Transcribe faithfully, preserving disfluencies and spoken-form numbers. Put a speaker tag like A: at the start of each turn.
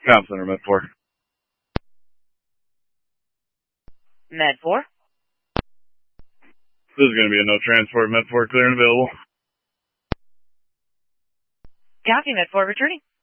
A: Comp Center, Med four.
B: Med four.
A: This is going to be a no transport, Med four clear and available.
B: Copy, Med four returning.